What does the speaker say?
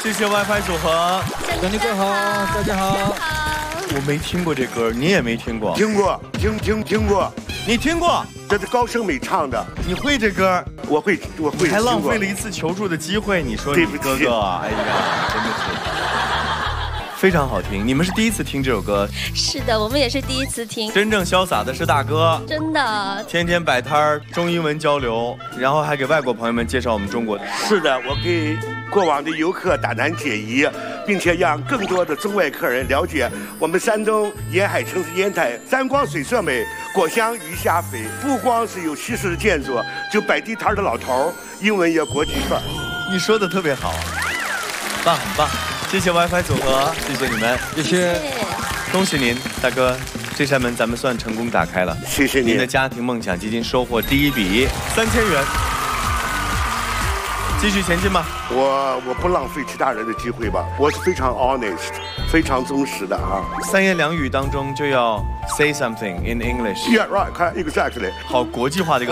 谢谢 WiFi 组合。 张尼哥好，大家好。 我没听过这歌，你也没听过？ 听过，听过。 你听过？ 这是高胜美唱的。 你会这歌？ 我会。 还浪费了一次求助的机会，你说你哥哥，哎呀，真的是。非常好听，你们是第一次听这首歌？ 是的，我们也是第一次听。 真正潇洒的是大哥， 真的， 天天摆摊儿，中英文交流，然后还给外国朋友们介绍我们中国。 是的，我给过往的游客打难解疑，并且让更多的中外客人了解我们山东沿海城市烟台，山光水色美，果香鱼虾肥。不光是有西式的建筑，就摆地摊的老头，英文也国际范儿。 你说的特别好，棒，很棒。谢谢 WiFi 组合，谢谢你们， 谢谢， 恭喜您，大哥，这扇门咱们算成功打开了。 谢谢您的家庭梦想基金收获第一笔3000元，继续前进吧。 我不浪费其他人的机会吧，我是非常 honest， 非常忠实的啊。 3言2语当中就要 say something in English。 Yeah, right, exactly。 好国际化的一个。